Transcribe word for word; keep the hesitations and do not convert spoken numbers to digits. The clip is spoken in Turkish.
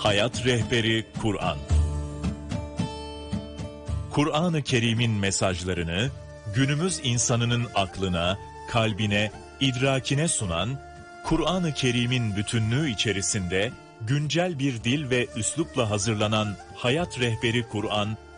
Hayat Rehberi Kur'an. Kur'an-ı Kerim'in mesajlarını günümüz insanının aklına, kalbine, idrakine sunan, Kur'an-ı Kerim'in bütünlüğü içerisinde güncel bir dil ve üslupla hazırlanan Hayat Rehberi Kur'an,